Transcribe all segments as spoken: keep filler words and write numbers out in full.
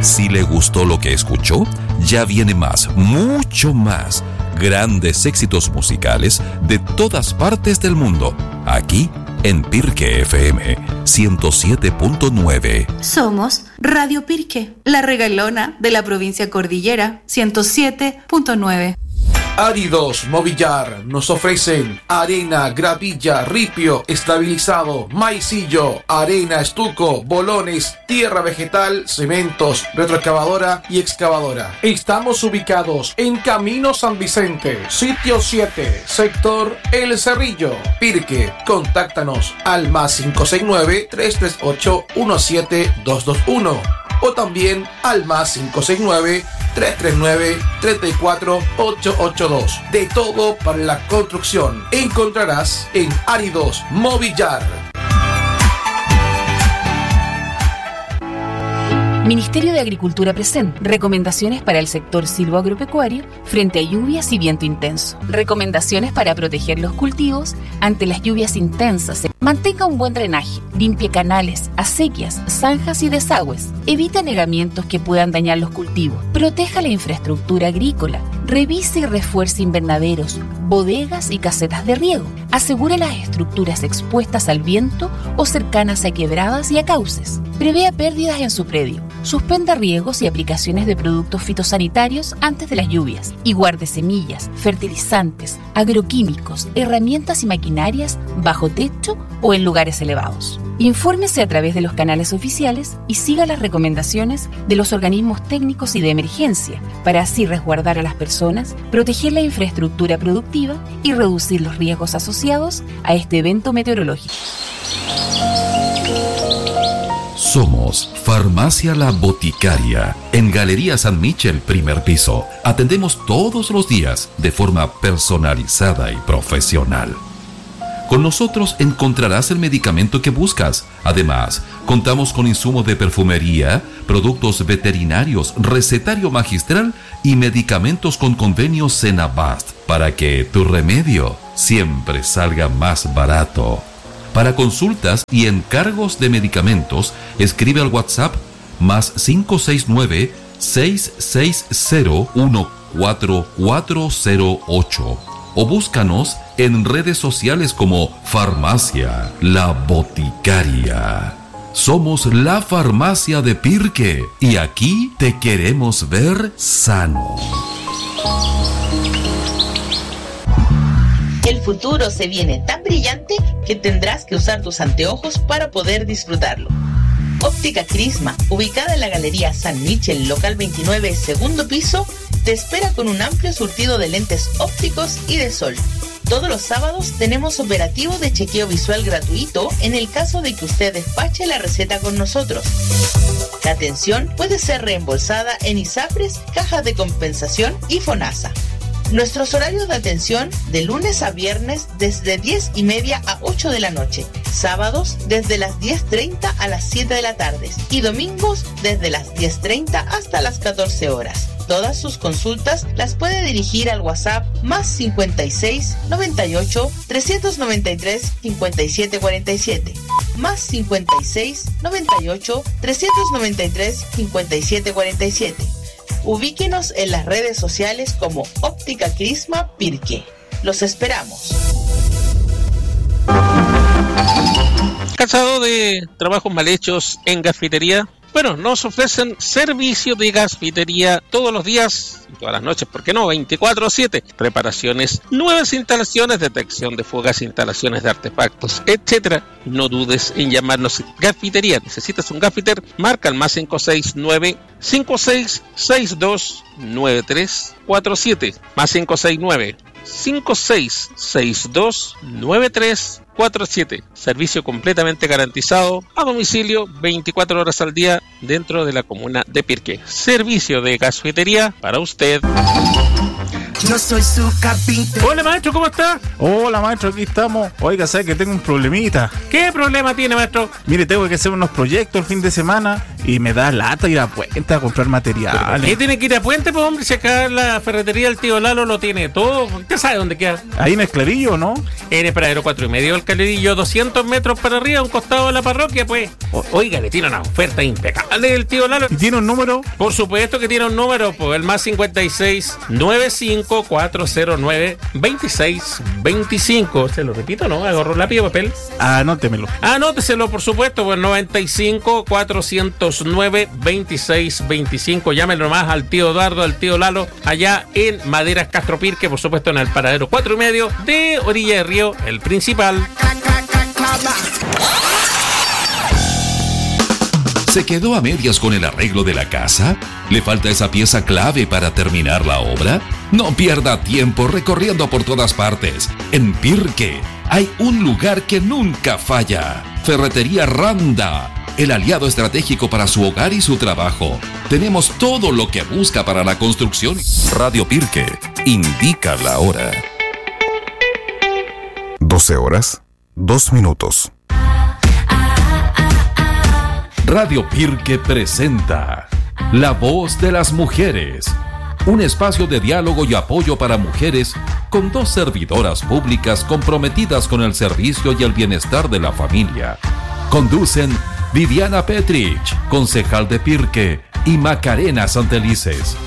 Si le gustó lo que escuchó, ya viene más, mucho más. Grandes éxitos musicales de todas partes del mundo, aquí en Pirque F M ciento siete punto nueve. Somos Radio Pirque, la regalona de la provincia Cordillera, ciento siete punto nueve. Áridos Movillar nos ofrecen arena, gravilla, ripio, estabilizado, maicillo, arena, estuco, bolones, tierra vegetal, cementos, retroexcavadora y excavadora. Estamos ubicados en Camino San Vicente, sitio siete, sector El Cerrillo, Pirque. Contáctanos al más cinco seis nueve, tres tres ocho, uno siete dos dos uno o también al más cinco seis nueve, tres tres nueve, tres cuatro ocho ocho dos. De todo para la construcción encontrarás en Áridos Movillar. Ministerio de Agricultura presenta recomendaciones para el sector silvoagropecuario frente a lluvias y viento intenso. Recomendaciones para proteger los cultivos ante las lluvias intensas. Mantenga un buen drenaje, limpie canales, acequias, zanjas y desagües. Evite anegamientos que puedan dañar los cultivos. Proteja la infraestructura agrícola. Revise y refuerce invernaderos, bodegas y casetas de riego. Asegure las estructuras expuestas al viento o cercanas a quebradas y a cauces. Prevea pérdidas en su predio. Suspenda riegos y aplicaciones de productos fitosanitarios antes de las lluvias. Y guarde semillas, fertilizantes, agroquímicos, herramientas y maquinarias bajo techo o en lugares elevados. Infórmese a través de los canales oficiales y siga las recomendaciones de los organismos técnicos y de emergencia para así resguardar a las personas, proteger la infraestructura productiva y reducir los riesgos asociados a este evento meteorológico. Somos Farmacia La Boticaria, en Galería San Michel, primer piso. Atendemos todos los días de forma personalizada y profesional. Con nosotros encontrarás el medicamento que buscas. Además, contamos con insumos de perfumería, productos veterinarios, recetario magistral y medicamentos con convenio Senabast para que tu remedio siempre salga más barato. Para consultas y encargos de medicamentos, escribe al WhatsApp más cinco seis nueve, seis seis cero, uno cuatro cuatro cero ocho o búscanos en redes sociales como Farmacia La Boticaria. Somos la farmacia de Pirque y aquí te queremos ver sano. El futuro se viene tan brillante que tendrás que usar tus anteojos para poder disfrutarlo. Óptica Crisma, ubicada en la Galería San Michel, local veintinueve, segundo piso, te espera con un amplio surtido de lentes ópticos y de sol. Todos los sábados tenemos operativo de chequeo visual gratuito en el caso de que usted despache la receta con nosotros. La atención puede ser reembolsada en ISAPRES, cajas de compensación y FONASA. Nuestros horarios de atención de lunes a viernes desde diez y media a ocho de la noche, sábados desde las diez treinta a las siete de la tarde y domingos desde las diez treinta hasta las catorce horas. Todas sus consultas las puede dirigir al WhatsApp más cincuenta y seis, noventa y ocho, trescientos noventa y tres, cincuenta y siete cuarenta y siete, más cincuenta y seis, noventa y ocho, trescientos noventa y tres, cincuenta y siete cuarenta y siete. Ubíquenos en las redes sociales como Óptica Crisma Pirque. Los esperamos. ¿Cansado de trabajos mal hechos en gasfitería? Bueno, nos ofrecen servicio de gasfitería todos los días, todas las noches, ¿por qué no? veinticuatro siete. Reparaciones, nuevas instalaciones, detección de fugas, instalaciones de artefactos, etcétera. No dudes en llamarnos Gasfitería. ¿Necesitas un gasfiter? Marca el más cinco seis nueve, cinco seis seis dos, nueve tres cuatro siete. Más cinco seis nueve, cinco seis seis dos, nueve tres cuatro siete. Servicio completamente garantizado a domicilio veinticuatro horas al día dentro de la comuna de Pirque. Servicio de gasfitería para usted. Yo soy su capitán. Hola maestro, ¿cómo está? Hola maestro, aquí estamos. Oiga, ¿sabe que tengo un problemita? ¿Qué problema tiene, maestro? Mire, tengo que hacer unos proyectos el fin de semana Y me da lata ir a Puente a comprar materiales. ¿Qué tiene que ir a Puente, pues, hombre? Si acá la ferretería del tío Lalo lo tiene todo. ¿Usted sabe dónde queda? Ahí en el Clarillo, ¿no? En el paradero cuatro y medio del Clarillo, doscientos metros para arriba, a un costado de la parroquia, pues. O, oiga, le tiene una oferta impecable el tío Lalo. ¿Y tiene un número? Por supuesto que tiene un número, pues, el más cincuenta y seis, noventa y cinco, cuatrocientos nueve, veintiséis veinticinco. ¿Se lo repito, no? Agarro lápiz y papel. Anótemelo. Anóteselo, por supuesto, pues noventa y cinco, cuatrocientos nueve, veintiséis veinticinco. Llámenlo más al tío Eduardo, al tío Lalo, allá en Maderas Castro Pirque, por supuesto en el paradero cuatro y medio de Orilla de Río, el principal. ¿Se quedó a medias con el arreglo de la casa? ¿Le falta esa pieza clave para terminar la obra? No pierda tiempo recorriendo por todas partes. En Pirque hay un lugar que nunca falla. Ferretería Randa, el aliado estratégico para su hogar y su trabajo. Tenemos todo lo que busca para la construcción. Radio Pirque indica la hora. doce horas, dos minutos. Radio Pirque presenta La Voz de las Mujeres, un espacio de diálogo y apoyo para mujeres con dos servidoras públicas comprometidas con el servicio y el bienestar de la familia. Conducen Viviana Petrich, concejal de Pirque, y Macarena Santelices.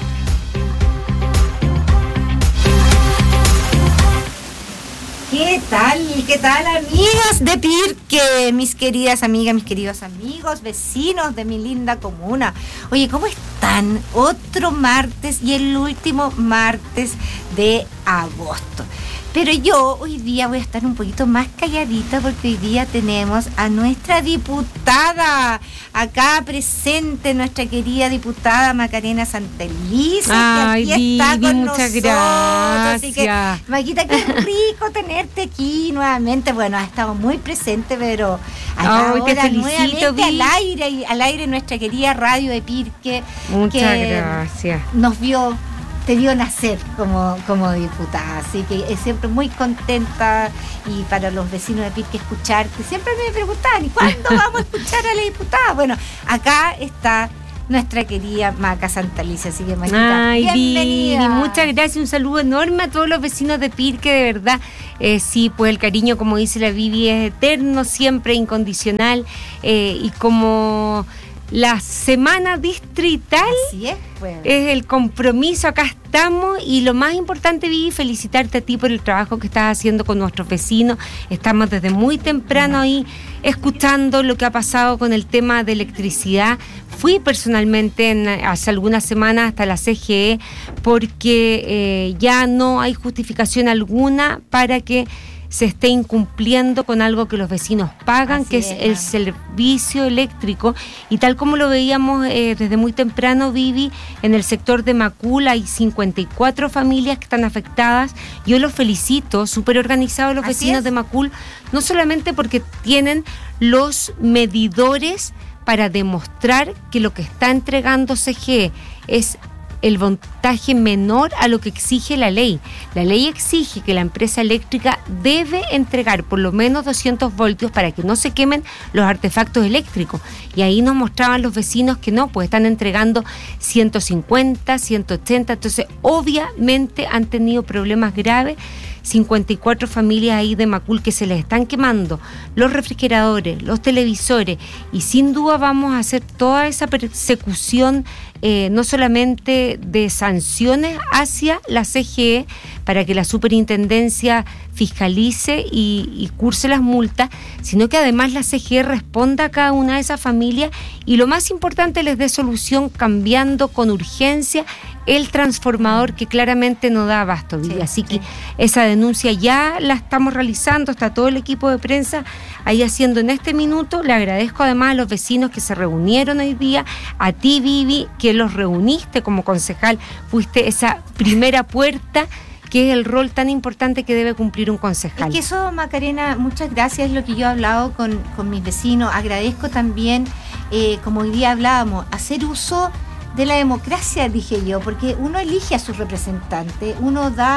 ¿Qué tal? ¿Qué tal, amigas de Pirque? Mis queridas amigas, mis queridos amigos, vecinos de mi linda comuna. Oye, ¿cómo están? Otro martes y el último martes de agosto. Pero yo hoy día voy a estar un poquito más calladita porque hoy día tenemos a nuestra diputada acá presente, nuestra querida diputada Macarena Santelices, Ay, que aquí está Vivi, con muchas nosotros. gracias. Así que, Maquita, qué rico tenerte aquí nuevamente. Bueno, has estado muy presente, pero acá Ay, te ahora felicito, nuevamente Vivi. al aire, y al aire nuestra querida radio de Pirque. Muchas que gracias. Nos vio te vio nacer como, como diputada, así que es siempre muy contenta. Y para los vecinos de Pirque escucharte, siempre me preguntaban, ¿y cuándo vamos a escuchar a la diputada? Bueno, acá está nuestra querida Maca Santelices, así que Maquita, Ay, bienvenida. Vivi, muchas gracias, un saludo enorme a todos los vecinos de Pirque, de verdad. Eh, sí, pues el cariño, como dice la Vivi, es eterno, siempre incondicional, eh, y como la semana distrital Así es, pues. es el compromiso, acá estamos. Y lo más importante, Vivi, felicitarte a ti por el trabajo que estás haciendo con nuestros vecinos. Estamos desde muy temprano ahí escuchando lo que ha pasado con el tema de electricidad. Fui personalmente en, hace algunas semanas hasta la C G E porque eh, ya no hay justificación alguna para que se esté incumpliendo con algo que los vecinos pagan, Así que es, es, el ¿no? servicio eléctrico. Y tal como lo veíamos eh, desde muy temprano, Vivi, en el sector de Macul hay cincuenta y cuatro familias que están afectadas. Yo los felicito, súper organizados los Así vecinos es. de Macul, no solamente porque tienen los medidores para demostrar que lo que está entregando C G E es el voltaje menor a lo que exige la ley. La ley exige que la empresa eléctrica debe entregar por lo menos doscientos voltios para que no se quemen los artefactos eléctricos. Y ahí nos mostraban los vecinos que no, pues están entregando ciento cincuenta, ciento ochenta. Entonces, obviamente han tenido problemas graves. cincuenta y cuatro familias ahí de Macul que se les están quemando los refrigeradores, los televisores, y sin duda vamos a hacer toda esa persecución, eh, no solamente de sanciones hacia la C G E para que la superintendencia fiscalice y, y curse las multas, sino que además la C G E responda a cada una de esas familias y, lo más importante, les dé solución cambiando con urgencia el transformador que claramente no da abasto, Vivi. Sí, Así sí. que esa denuncia ya la estamos realizando, está todo el equipo de prensa ahí haciendo en este minuto. Le agradezco además a los vecinos que se reunieron hoy día, a ti, Vivi, que los reuniste como concejal, fuiste esa primera puerta, que es el rol tan importante que debe cumplir un concejal. Es que eso, Macarena, muchas gracias, es lo que yo he hablado con, con mis vecinos. Agradezco también, eh, como hoy día hablábamos, hacer uso de la democracia, dije yo, porque uno elige a sus representantes, uno da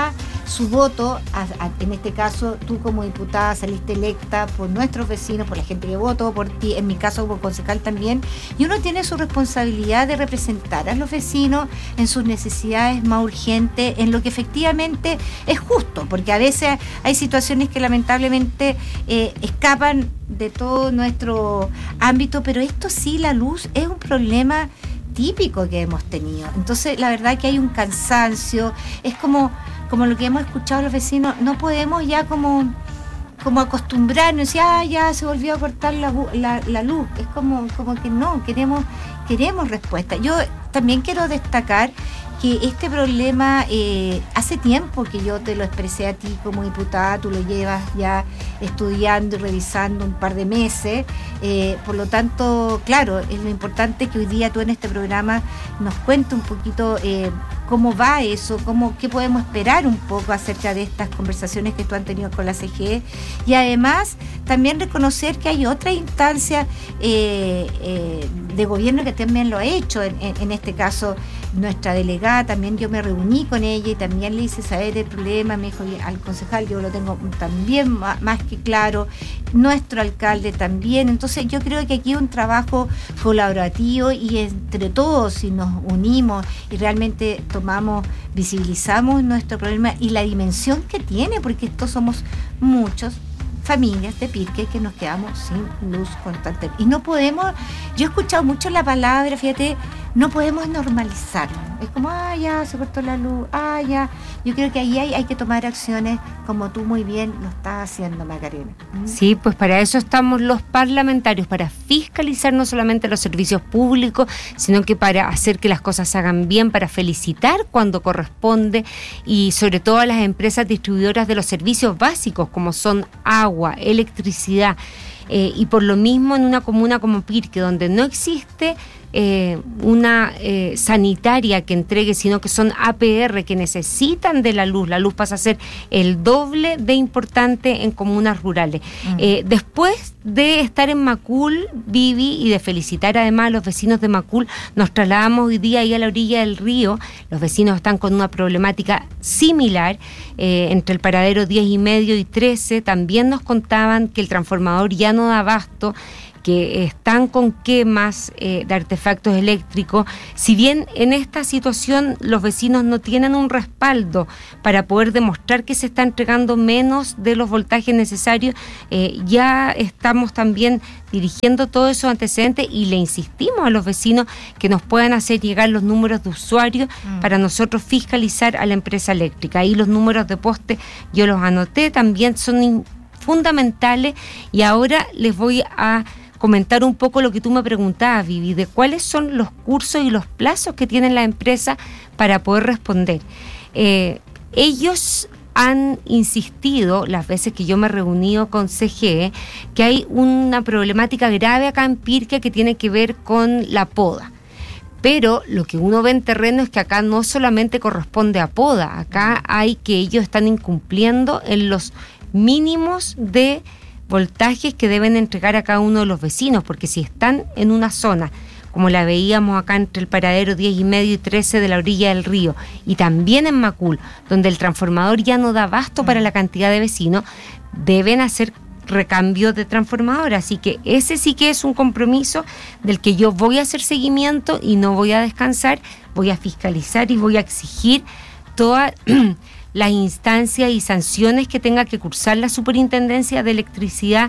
su voto, a, a, en este caso tú como diputada saliste electa por nuestros vecinos, por la gente que votó por ti, en mi caso como concejal también, y uno tiene su responsabilidad de representar a los vecinos en sus necesidades más urgentes, en lo que efectivamente es justo, porque a veces hay situaciones que lamentablemente eh, escapan de todo nuestro ámbito, pero esto sí, la luz es un problema típico que hemos tenido. Entonces, la verdad que hay un cansancio, es como, como lo que hemos escuchado los vecinos, no podemos ya como, como acostumbrarnos, y ah, ya se volvió a cortar la, la, la luz, es como, como que no, queremos, queremos respuesta. Yo también quiero destacar que este problema eh, hace tiempo que yo te lo expresé a ti como diputada, tú lo llevas ya estudiando y revisando un par de meses, eh, por lo tanto, claro, es lo importante que hoy día tú en este programa nos cuentes un poquito eh, cómo va eso, cómo, qué podemos esperar un poco acerca de estas conversaciones que tú has tenido con la C G E, y además también reconocer que hay otra instancia eh, eh, de gobierno que también lo ha hecho, en, en, en este caso nuestra delegada, también yo me reuní con ella y también le hice saber el problema, me dijo al concejal, yo lo tengo también más, más que claro, nuestro alcalde también, entonces yo creo que aquí hay un trabajo colaborativo y entre todos si nos unimos y realmente tomamos, visibilizamos nuestro problema y la dimensión que tiene, porque estos somos muchos familias de Pirque que nos quedamos sin luz constante. Y no podemos, yo he escuchado mucho la palabra, fíjate, no podemos normalizarlo. Es como, ah, ya, se cortó la luz, ah, ya. Yo creo que ahí hay, hay que tomar acciones como tú muy bien lo estás haciendo, Macarena. ¿Mm? Sí, pues para eso estamos los parlamentarios, para fiscalizar no solamente los servicios públicos, sino que para hacer que las cosas se hagan bien, para felicitar cuando corresponde y sobre todo a las empresas distribuidoras de los servicios básicos como son agua, electricidad, eh, y por lo mismo en una comuna como Pirque, donde no existe Eh, una eh, sanitaria que entregue, sino que son A P R que necesitan de la luz. La luz pasa a ser el doble de importante en comunas rurales. Mm. Eh, después de estar en Macul, Vivi, y de felicitar además a los vecinos de Macul, nos trasladamos hoy día ahí a la orilla del río. Los vecinos están con una problemática similar, eh, entre el paradero diez y medio y trece. También nos contaban que el transformador ya no da abasto, que están con quemas eh, de artefactos eléctricos. Si bien en esta situación los vecinos no tienen un respaldo para poder demostrar que se está entregando menos de los voltajes necesarios, eh, ya estamos también dirigiendo todos esos antecedentes y le insistimos a los vecinos que nos puedan hacer llegar los números de usuarios mm. para nosotros fiscalizar a la empresa eléctrica. Ahí los números de poste yo los anoté, también son in- fundamentales, y ahora les voy a comentar un poco lo que tú me preguntabas, Vivi, de cuáles son los cursos y los plazos que tienen las empresas para poder responder. Eh, ellos han insistido, las veces que yo me he reunido con C G E, que hay una problemática grave acá en Pirque que tiene que ver con la poda. Pero lo que uno ve en terreno es que acá no solamente corresponde a poda, acá hay que ellos están incumpliendo en los mínimos de voltajes que deben entregar a cada uno de los vecinos, porque si están en una zona, como la veíamos acá entre el paradero diez y medio y trece de la orilla del río, y también en Macul, donde el transformador ya no da abasto para la cantidad de vecinos, deben hacer recambio de transformador. Así que ese sí que es un compromiso del que yo voy a hacer seguimiento y no voy a descansar, voy a fiscalizar y voy a exigir toda las instancias y sanciones que tenga que cursar la Superintendencia de Electricidad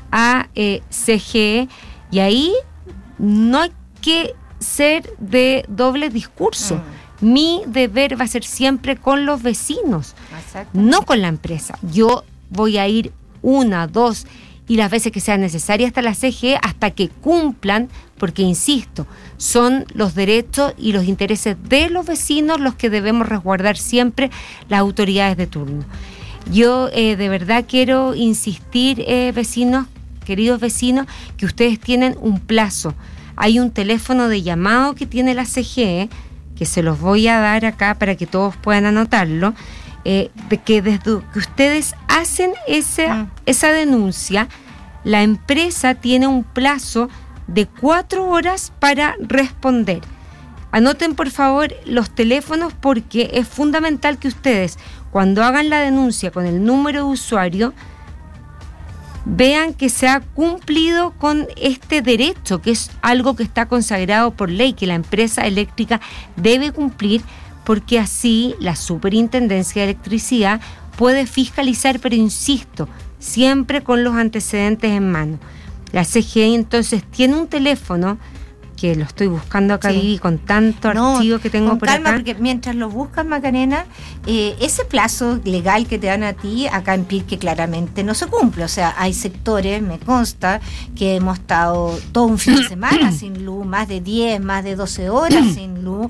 a eh, C G E, y ahí no hay que ser de doble discurso. Mm. Mi deber va a ser siempre con los vecinos, no con la empresa. Yo voy a ir una, dos y las veces que sean necesarias hasta la C G E, hasta que cumplan, porque insisto, son los derechos y los intereses de los vecinos los que debemos resguardar siempre las autoridades de turno. Yo eh, de verdad quiero insistir, eh, vecinos, queridos vecinos, que ustedes tienen un plazo. Hay un teléfono de llamado que tiene la C G E, que se los voy a dar acá para que todos puedan anotarlo, eh, de que desde que ustedes hacen ese, mm. esa denuncia, la empresa tiene un plazo de cuatro horas para responder. Anoten por favor los teléfonos porque es fundamental que ustedes, cuando hagan la denuncia con el número de usuario, vean que se ha cumplido con este derecho, que es algo que está consagrado por ley, que la empresa eléctrica debe cumplir, porque así la Superintendencia de Electricidad puede fiscalizar, pero insisto, siempre con los antecedentes en mano. La C G E entonces tiene un teléfono, que lo estoy buscando acá, sí. Vivi, con tanto no, archivo que tengo con por calma, acá. Porque mientras lo buscas, Macarena, eh, ese plazo legal que te dan a ti, acá en Pirque claramente no se cumple. O sea, hay sectores, me consta, que hemos estado todo un fin de semana sin luz, más de diez, más de doce horas sin luz,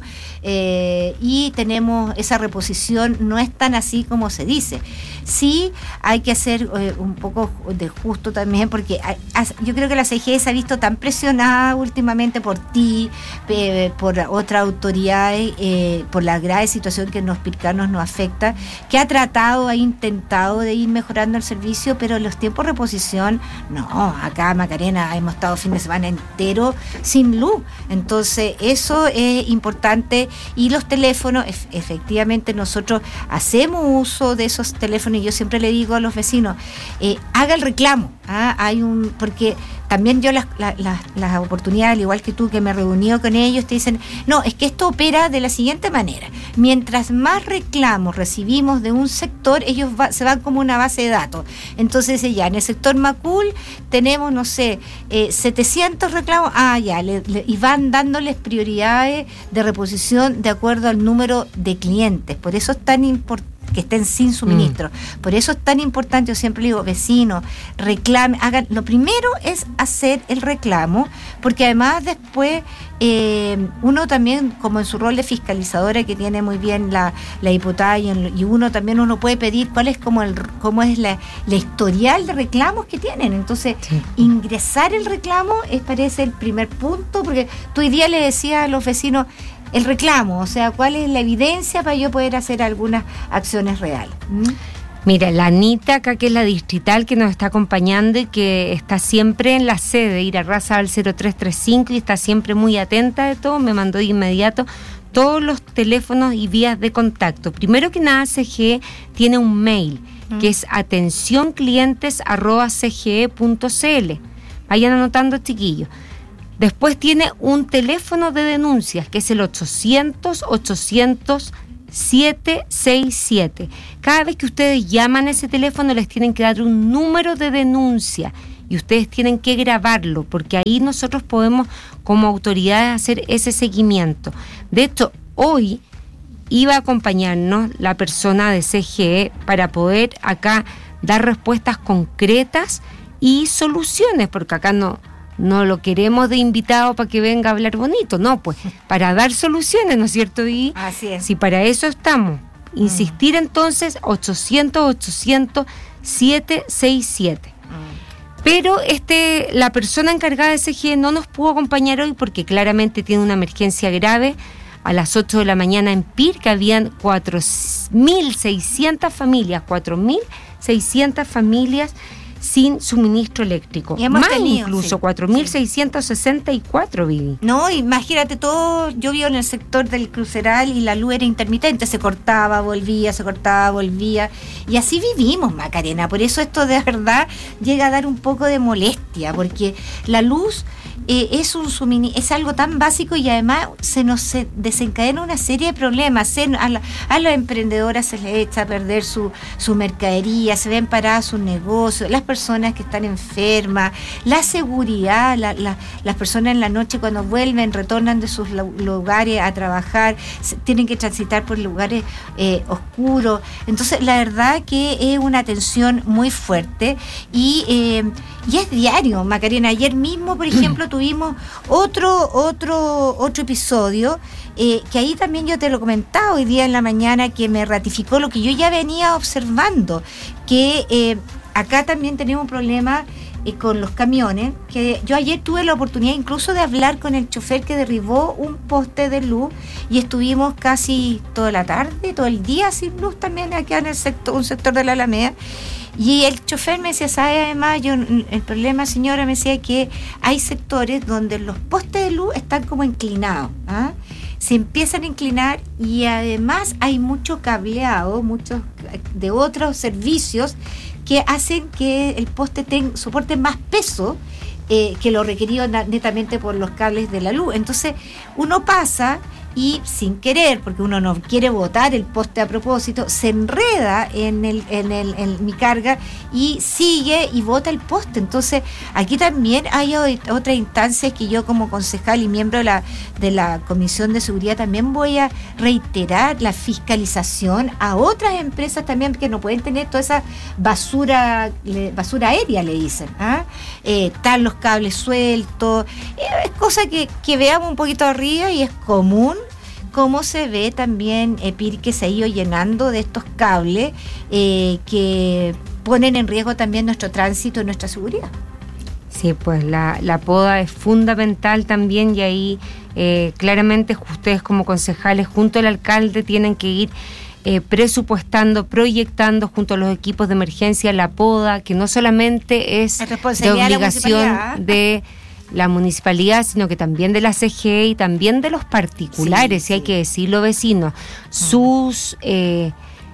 eh, y tenemos esa reposición, no es tan así como se dice. Sí, hay que hacer eh, un poco de justo también, porque hay, yo creo que la C G E se ha visto tan presionada últimamente por ti, eh, por otras autoridades, eh, por la grave situación que los pircanos nos afecta, que ha tratado, ha intentado de ir mejorando el servicio, pero los tiempos de reposición, no, acá Macarena hemos estado fin de semana entero sin luz. Entonces eso es importante, y los teléfonos, ef- efectivamente nosotros hacemos uso de esos teléfonos, y yo siempre le digo a los vecinos, eh, haga el reclamo, ¿ah? Hay un, porque también yo las, las, las oportunidades, al igual que tú, que me he reunido con ellos, te dicen, no, es que esto opera de la siguiente manera: mientras más reclamos recibimos de un sector, ellos va, se van como una base de datos. Entonces ya, en el sector Macul tenemos, no sé, eh, setecientos reclamos, ah, ya, le, le, y van dándoles prioridades de reposición de acuerdo al número de clientes. Por eso es tan importante que estén sin suministro. Mm. Por eso es tan importante, yo siempre digo, vecinos, reclamen, hagan, lo primero es hacer el reclamo, porque además después eh, uno también, como en su rol de fiscalizadora que tiene muy bien la, la diputada, y, en, y uno también uno puede pedir cuál es como el cómo es la, la historial de reclamos que tienen. Entonces, sí. Ingresar el reclamo es, parece el primer punto, porque tú hoy día le decías a los vecinos el reclamo, o sea, cuál es la evidencia para yo poder hacer algunas acciones reales. ¿Mm? Mira, la Anita, acá que es la distrital que nos está acompañando y que está siempre en la sede, ir a Raza al cero tres tres cinco, y está siempre muy atenta de todo, me mandó de inmediato todos los teléfonos y vías de contacto. Primero que nada, C G E tiene un mail, mm. que es atención clientes arroba c g e punto c l. Vayan anotando, chiquillos. Después tiene un teléfono de denuncias, que es el ochocientos, ochocientos, siete seis siete. Cada vez que ustedes llaman a ese teléfono, les tienen que dar un número de denuncia, y ustedes tienen que grabarlo, porque ahí nosotros podemos, como autoridades, hacer ese seguimiento. De hecho, hoy iba a acompañarnos la persona de C G E para poder acá dar respuestas concretas y soluciones, porque acá no... no lo queremos de invitado para que venga a hablar bonito, no, pues para dar soluciones, ¿no es cierto? Y así es. Si para eso estamos, insistir entonces, ochocientos, ochocientos, siete seis siete. Mm. Pero este, la persona encargada de C G E no nos pudo acompañar hoy porque claramente tiene una emergencia grave. A las ocho de la mañana en Pirque habían cuatro mil seiscientas familias, cuatro mil seiscientas familias sin suministro eléctrico. Y hemos más tenido, incluso, sí, cuatro mil seiscientos sesenta y cuatro, Vivi. No, imagínate todo, yo vivo en el sector del Cruceral y la luz era intermitente, se cortaba, volvía, se cortaba, volvía, y así vivimos, Macarena. Por eso esto de verdad llega a dar un poco de molestia, porque la luz eh, es un suministro, es algo tan básico, y además se nos se desencadena una serie de problemas. Se, a, la, a las emprendedoras se les echa a perder su, su mercadería, se ven paradas sus negocios, las personas que están enfermas, la seguridad, la, la, las personas en la noche cuando vuelven, retornan de sus lugares a trabajar, se, tienen que transitar por lugares eh, oscuros. Entonces, la verdad que es una tensión muy fuerte, y, eh, y es diario, Macarena. Ayer mismo, por ejemplo, tuvimos otro, otro, otro episodio, eh, que ahí también yo te lo comentaba hoy día en la mañana, que me ratificó lo que yo ya venía observando, que eh, acá también tenemos un problema eh, con los camiones, que yo ayer tuve la oportunidad incluso de hablar con el chofer que derribó un poste de luz, y estuvimos casi toda la tarde, todo el día sin luz también acá en el sector, un sector de la Alameda. Y el chofer me decía, ¿sabe? Además, yo, el problema, señora, me decía que hay sectores donde los postes de luz están como inclinados, ¿ah? se empiezan a inclinar y además hay mucho cableado, muchos de otros servicios que hacen que el poste ten, soporte más peso eh, que lo requerido netamente por los cables de la luz. Entonces uno pasa y sin querer, porque uno no quiere botar el poste a propósito, se enreda en el en el en mi carga y sigue y bota el poste. Entonces aquí también hay otra instancia que yo como concejal y miembro de la de la Comisión de Seguridad también voy a reiterar la fiscalización a otras empresas también que no pueden tener toda esa basura basura aérea, le dicen, ¿ah? Eh, están los cables sueltos, eh, es cosa que, que veamos un poquito arriba y es común cómo se ve también eh, Pirque se ha ido llenando de estos cables eh, que ponen en riesgo también nuestro tránsito y nuestra seguridad. Sí, pues la, la poda es fundamental también y ahí eh, claramente ustedes como concejales junto al alcalde tienen que ir eh, presupuestando, proyectando junto a los equipos de emergencia la poda, que no solamente es de obligación de la municipalidad, sino que también de la C G E y también de los particulares, sí, si sí. hay que decirlo, vecinos. Mm. Sus eh,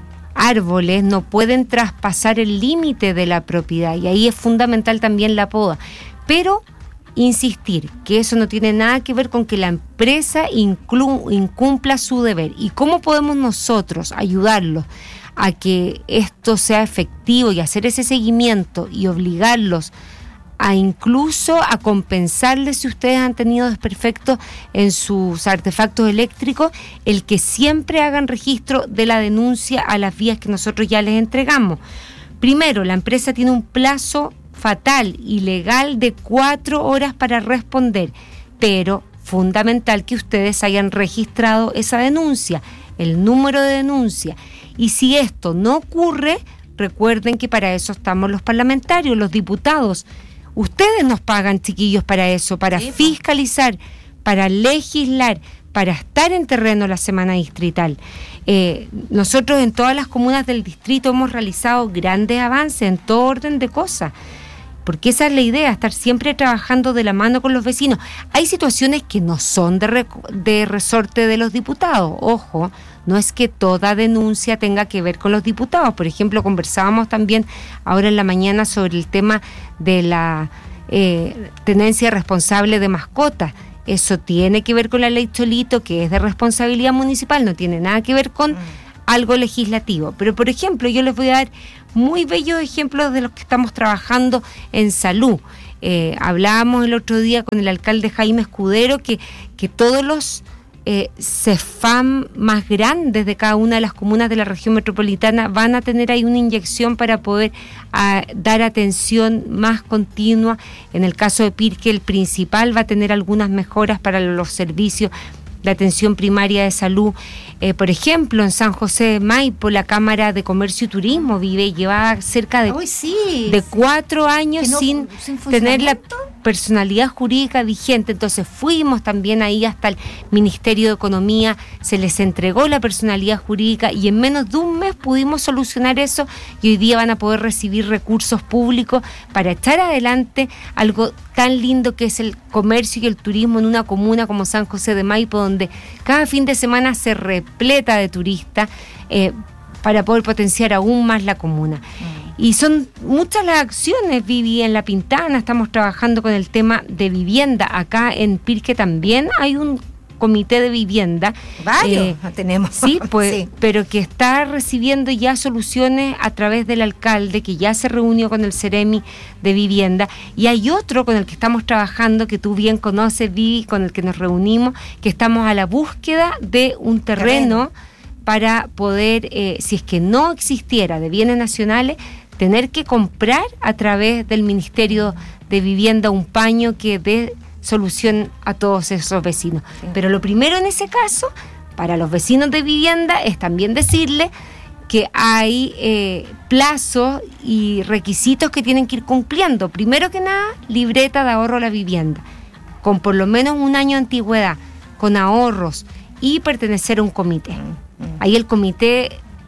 árboles no pueden traspasar el límite de la propiedad y ahí es fundamental también la poda. Pero insistir que eso no tiene nada que ver con que la empresa inclu- incumpla su deber. ¿Y cómo podemos nosotros ayudarlos a que esto sea efectivo y hacer ese seguimiento y obligarlos a incluso a compensarles si ustedes han tenido desperfectos en sus artefactos eléctricos, el que siempre hagan registro de la denuncia a las vías que nosotros ya les entregamos? Primero, la empresa tiene un plazo fatal y legal de cuatro horas para responder, pero fundamental que ustedes hayan registrado esa denuncia, el número de denuncia. Y si esto no ocurre, recuerden que para eso estamos los parlamentarios, los diputados. Ustedes nos pagan, chiquillos, para eso, para sí, fiscalizar, para legislar, para estar en terreno la semana distrital. Eh, nosotros en todas las comunas del distrito hemos realizado grandes avances en todo orden de cosas, porque esa es la idea, estar siempre trabajando de la mano con los vecinos. Hay situaciones que no son de, rec- de resorte de los diputados, ojo, no es que toda denuncia tenga que ver con los diputados. Por ejemplo, conversábamos también ahora en la mañana sobre el tema de la eh, tenencia responsable de mascotas. Eso tiene que ver con la ley Cholito, que es de responsabilidad municipal, no tiene nada que ver con algo legislativo. Pero, por ejemplo, yo les voy a dar muy bellos ejemplos de los que estamos trabajando en salud. Eh, hablábamos el otro día con el alcalde Jaime Escudero que, que todos los eh, CEFAM más grandes de cada una de las comunas de la región metropolitana van a tener ahí una inyección para poder a, dar atención más continua. En el caso de Pirque, el principal va a tener algunas mejoras para los servicios de atención primaria de salud. Eh, por ejemplo, en San José de Maipo, la Cámara de Comercio y Turismo vive, lleva cerca de, Uy, sí. de cuatro años no, sin, sin tener la personalidad jurídica vigente. Entonces fuimos también ahí hasta el Ministerio de Economía, se les entregó la personalidad jurídica y en menos de un mes pudimos solucionar eso y hoy día van a poder recibir recursos públicos para echar adelante algo tan lindo que es el comercio y el turismo en una comuna como San José de Maipo, donde cada fin de semana se repleta de turistas eh, para poder potenciar aún más la comuna. Mm. Y son muchas las acciones, Vivi, en La Pintana, estamos trabajando con el tema de vivienda. Acá en Pirque también hay un comité de vivienda. Varios eh, tenemos. Sí, pues, sí. Pero que está recibiendo ya soluciones a través del alcalde, que ya se reunió con el Ceremi de vivienda. Y hay otro con el que estamos trabajando, que tú bien conoces, Vivi, con el que nos reunimos, que estamos a la búsqueda de un terreno, terreno. para poder, eh, si es que no existiera de bienes nacionales, tener que comprar a través del Ministerio de Vivienda un paño que dé solución a todos esos vecinos. Sí. Pero lo primero en ese caso, para los vecinos de vivienda, es también decirles que hay eh, plazos y requisitos que tienen que ir cumpliendo. Primero que nada, libreta de ahorro a la vivienda, con por lo menos un año de antigüedad, con ahorros y pertenecer a un comité. Ahí el comité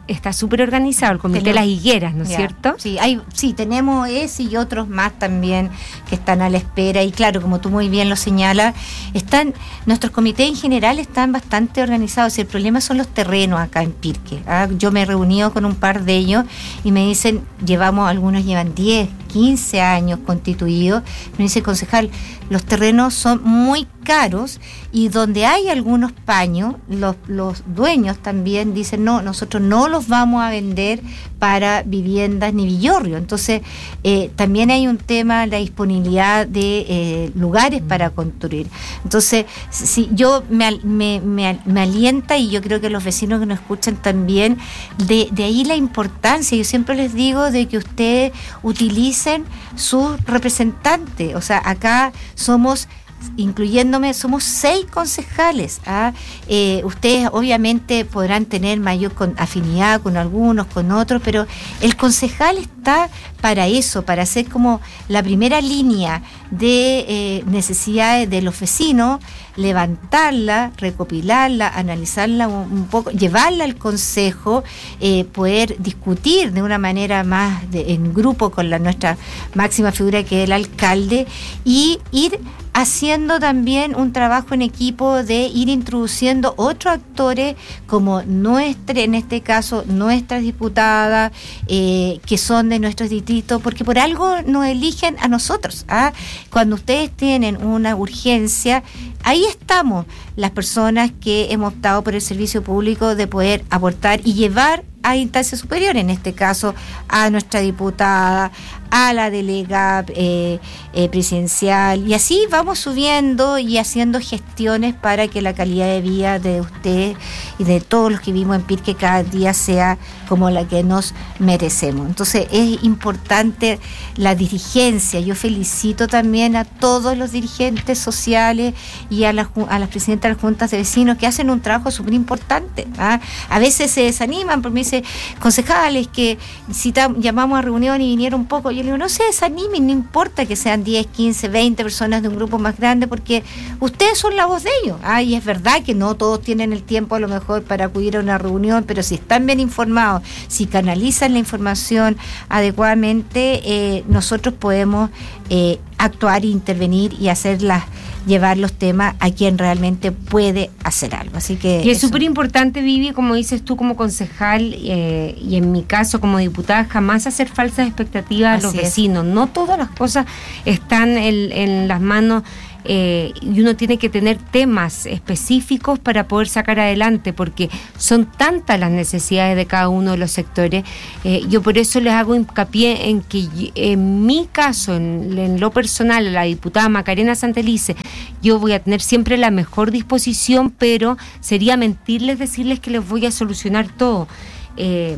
está súper organizado, el Comité de las Higueras, ¿no es ya, cierto? Sí, hay, sí, tenemos ese y otros más también que están a la espera. Y claro, como tú muy bien lo señalas, están, nuestros comités en general están bastante organizados. El problema son los terrenos acá en Pirque. ¿ah? Yo me he reunido con un par de ellos y me dicen, llevamos, algunos llevan diez, quince años constituidos. Me dice, concejal, los terrenos son muy caros y donde hay algunos paños, los, los dueños también dicen, no, nosotros no los vamos a vender para viviendas ni villorrio. Entonces, eh, también hay un tema, la disponibilidad de eh, lugares para construir. Entonces, si yo me, me, me, me alienta, y yo creo que los vecinos que nos escuchan también, de, de ahí la importancia. Yo siempre les digo de que ustedes utilicen sus representantes. O sea, acá somos, incluyéndome, somos seis concejales. ¿ah? Eh, ustedes obviamente podrán tener mayor con, afinidad con algunos, con otros, pero el concejal está para eso, para ser como la primera línea de eh, necesidades de los vecinos, levantarla, recopilarla, analizarla un, un poco, llevarla al consejo, eh, poder discutir de una manera más de, en grupo con la nuestra máxima figura, que es el alcalde, y ir haciendo también un trabajo en equipo de ir introduciendo otros actores como nuestra, en este caso nuestras diputadas, eh, que son de nuestros distritos, porque por algo nos eligen a nosotros. ¿ah? Cuando ustedes tienen una urgencia, ahí estamos las personas que hemos optado por el servicio público de poder aportar y llevar a instancias superiores, en este caso a nuestra diputada, a la delegada eh, eh, presidencial, y así vamos subiendo y haciendo gestiones para que la calidad de vida de usted y de todos los que vivimos en Pirque cada día sea como la que nos merecemos. Entonces es importante la dirigencia. Yo felicito también a todos los dirigentes sociales y a las, a las presidentas de las juntas de vecinos que hacen un trabajo súper importante. ¿ah? A veces se desaniman porque me dice, concejales, que si tam, llamamos a reunión y vinieron un poco, yo le digo, no se desanimen, no importa que sean diez, quince, veinte personas de un grupo más grande, porque ustedes son la voz de ellos. ¿ah? Y es verdad que no todos tienen el tiempo a lo mejor para acudir a una reunión, pero si están bien informados, si canalizan la información adecuadamente, eh, nosotros podemos eh, actuar, intervenir y hacerlas, llevar los temas a quien realmente puede hacer algo. Así que y es súper importante, Vivi, como dices tú como concejal, eh, y en mi caso como diputada, jamás hacer falsas expectativas a los vecinos. No todas las cosas están en, en las manos, eh, y uno tiene que tener temas específicos para poder sacar adelante, porque son tantas las necesidades de cada uno de los sectores. Eh, yo por eso les hago hincapié en que en mi caso, en, en lo personal, la diputada Macarena Santelice, yo voy a tener siempre la mejor disposición, pero sería mentirles decirles que les voy a solucionar todo. Eh,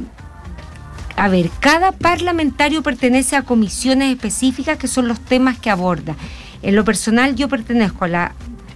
a ver, cada parlamentario pertenece a comisiones específicas que son los temas que aborda. En lo personal, yo pertenezco a la,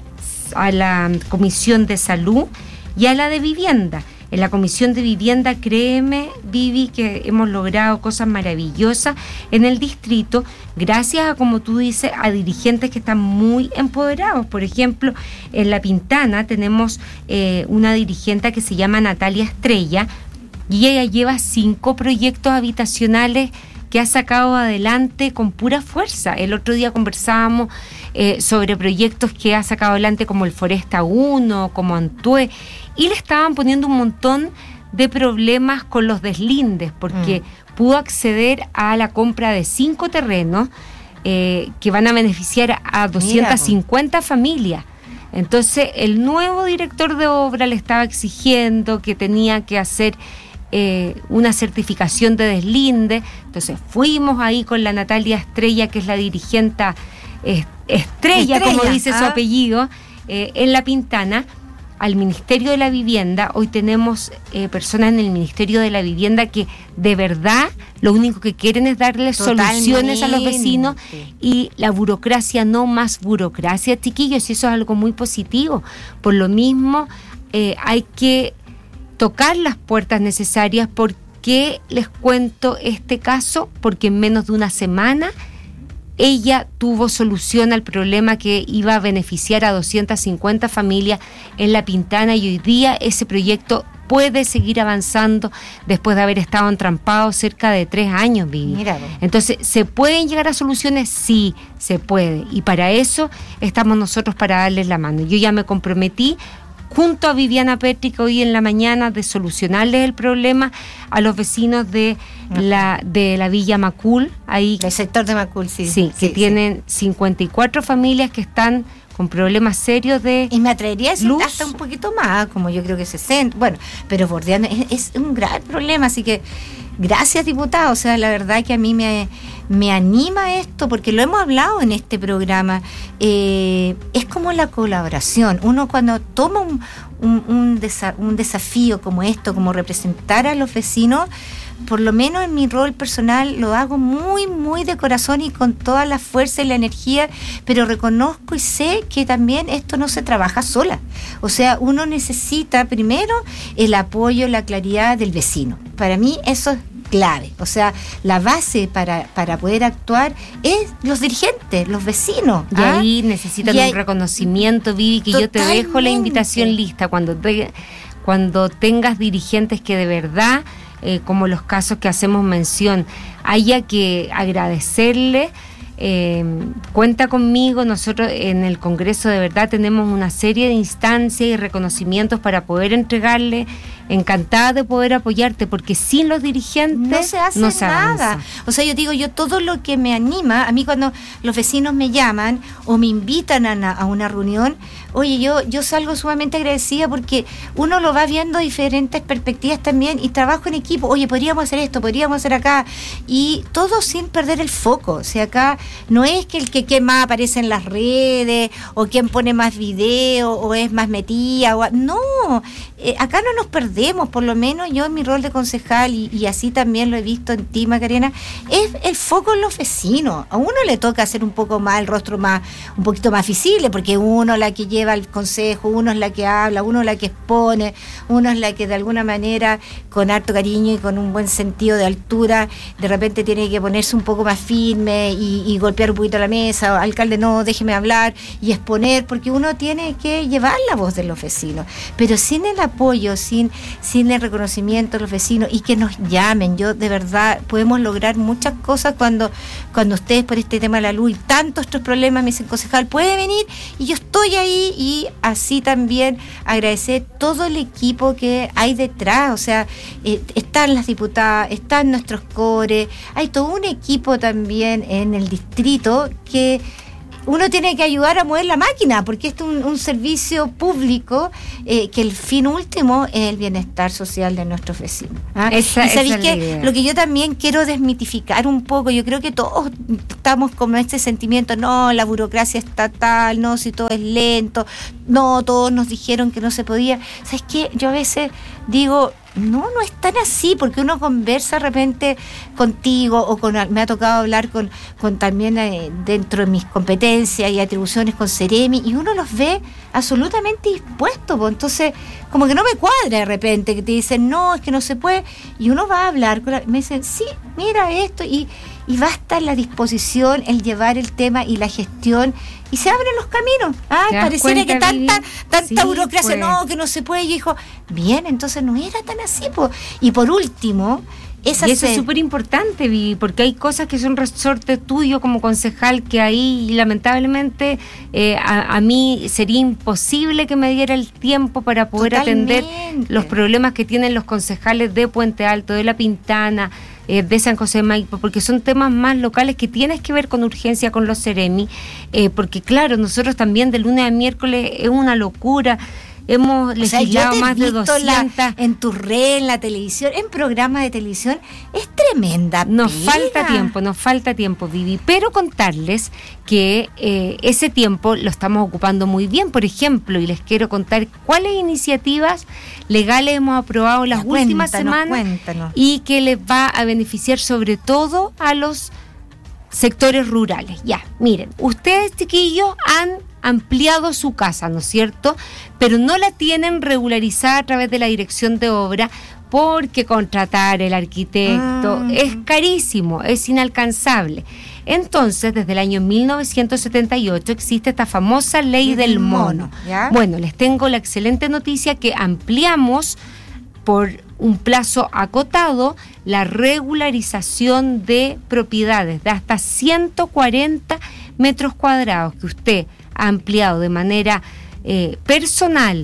a la Comisión de Salud y a la de Vivienda. En la Comisión de Vivienda, créeme, Vivi, que hemos logrado cosas maravillosas en el distrito, gracias a, como tú dices, a dirigentes que están muy empoderados. Por ejemplo, en La Pintana tenemos eh, una dirigente que se llama Natalia Estrella, y ella lleva cinco proyectos habitacionales que ha sacado adelante con pura fuerza. El otro día conversábamos eh, sobre proyectos que ha sacado adelante como el Foresta uno, como Antué, y le estaban poniendo un montón de problemas con los deslindes, porque mm. pudo acceder a la compra de cinco terrenos eh, que van a beneficiar a doscientas cincuenta Mira. familias. Entonces, el nuevo director de obra le estaba exigiendo que tenía que hacer Eh, una certificación de deslinde. Entonces fuimos ahí con la Natalia Estrella, que es la dirigente eh, estrella, estrella, como dice ah. su apellido, eh, en La Pintana, al Ministerio de la Vivienda. Hoy tenemos eh, personas en el Ministerio de la Vivienda que de verdad lo único que quieren es darles Totalmente. soluciones a los vecinos, y la burocracia, no más burocracia, chiquillos, y eso es algo muy positivo. Por lo mismo, eh, hay que tocar las puertas necesarias. ¿Por qué les cuento este caso? Porque en menos de una semana ella tuvo solución al problema que iba a beneficiar a doscientas cincuenta familias en La Pintana, y hoy día ese proyecto puede seguir avanzando después de haber estado entrampado cerca de tres años, Vivi. Mira. Entonces, ¿se pueden llegar a soluciones? Sí, se puede. Y para eso estamos nosotros para darles la mano. Yo ya me comprometí junto a Viviana Pétrica hoy en la mañana de solucionarles el problema a los vecinos de la de la Villa Macul, ahí el sector de Macul, sí. Sí, sí que tienen sí. cincuenta y cuatro familias que están con problemas serios de y me atrevería a decir luz. Hasta un poquito más, como yo creo que sesenta, bueno, pero bordeando, es, es un gran problema, así que gracias, diputado, o sea, la verdad que a mí me, me anima esto, porque lo hemos hablado en este programa, eh, es como la colaboración, uno cuando toma un, un, un, desa, un desafío como esto, como representar a los vecinos, por lo menos en mi rol personal lo hago muy, muy de corazón y con toda la fuerza y la energía, pero reconozco y sé que también esto no se trabaja sola. O sea, uno necesita primero el apoyo, la claridad del vecino. Para mí eso es clave. O sea, la base para, para poder actuar es los dirigentes, los vecinos. Y ¿ah? ahí necesitan y un hay... reconocimiento, Vivi, que Totalmente. Yo te dejo la invitación lista cuando, te, cuando tengas dirigentes que de verdad... Eh, como los casos que hacemos mención, haya que agradecerle. Eh, cuenta conmigo, nosotros en el Congreso de verdad tenemos una serie de instancias y reconocimientos para poder entregarle. Encantada de poder apoyarte, porque sin los dirigentes no se hace no se nada. avanza. O sea, yo digo, yo todo lo que me anima, a mí cuando los vecinos me llaman o me invitan a una, a una reunión, oye, yo, yo salgo sumamente agradecida porque uno lo va viendo diferentes perspectivas también y trabajo en equipo. Oye, podríamos hacer esto, podríamos hacer acá, y todo sin perder el foco. O sea, acá no es que el que, que más aparece en las redes o quien pone más video o es más metida, o, no, eh, acá no nos perdemos. Por lo menos yo en mi rol de concejal y, y así también lo he visto en ti, Macarena, es el foco en los vecinos. A uno le toca hacer un poco más el rostro más, un poquito más visible, porque uno es la que lleva el consejo, uno es la que habla, uno es la que expone, uno es la que de alguna manera con harto cariño y con un buen sentido de altura de repente tiene que ponerse un poco más firme y, y golpear un poquito la mesa, o, alcalde no, déjeme hablar y exponer, porque uno tiene que llevar la voz de los vecinos, pero sin el apoyo, sin sin el reconocimiento de los vecinos y que nos llamen. Yo de verdad podemos lograr muchas cosas cuando, cuando ustedes por este tema de la luz y tantos otros problemas me dicen, concejal, puede venir y yo estoy ahí, y así también agradecer todo el equipo que hay detrás. O sea, eh, están las diputadas, están nuestros cores, hay todo un equipo también en el distrito que uno tiene que ayudar a mover la máquina, porque esto es un, un servicio público eh, que el fin último es el bienestar social de nuestros vecinos. ¿ah? Esa, y sabéis que lo que yo también quiero desmitificar un poco, yo creo que todos estamos con este sentimiento, no, la burocracia estatal, no, si todo es lento, no, todos nos dijeron que no se podía. ¿Sabes qué? Yo a veces digo, no, no es tan así, porque uno conversa de repente contigo o con, me ha tocado hablar con, con también eh, dentro de mis competencias y atribuciones con Ceremi, y uno los ve absolutamente dispuestos, pues. Entonces como que no me cuadra de repente que te dicen, no, es que no se puede, y uno va a hablar con la, me dicen, sí, mira esto, y, y va a estar la disposición, el llevar el tema y la gestión, y se abren los caminos. Ay, pareciera que tanta, tanta sí, burocracia, pues. No, que no se puede. Y dijo, bien, entonces no era tan así, pues. Y por último, esa y eso se... es súper importante, Vivi, porque hay cosas que son resorte tuyo como concejal que ahí lamentablemente eh, a, a mí sería imposible que me diera el tiempo para poder Totalmente. atender los problemas que tienen los concejales de Puente Alto, de La Pintana, eh, de San José de Maipo, porque son temas más locales que tienes que ver con urgencia con los Ceremi, eh, porque claro, nosotros también de lunes a miércoles es una locura. Hemos legislado, o sea, más de doscientas. La, en tu red, en la televisión, en programas de televisión, es tremenda. Nos pena. falta tiempo, nos falta tiempo, Vivi, pero contarles que eh, ese tiempo lo estamos ocupando muy bien, por ejemplo, y les quiero contar cuáles iniciativas legales hemos aprobado en las ya, últimas cuéntanos, semanas cuéntanos. Y que les va a beneficiar sobre todo a los sectores rurales. Ya, miren, ustedes, chiquillos, han ampliado su casa, ¿no es cierto? Pero no la tienen regularizada a través de la dirección de obra, porque contratar el arquitecto mm. es carísimo, es inalcanzable. Entonces, desde el año mil novecientos setenta y ocho existe esta famosa ley del mono. ¿Ya? Bueno, les tengo la excelente noticia que ampliamos por un plazo acotado la regularización de propiedades de hasta ciento cuarenta metros cuadrados que usted ha ampliado de manera eh, personal.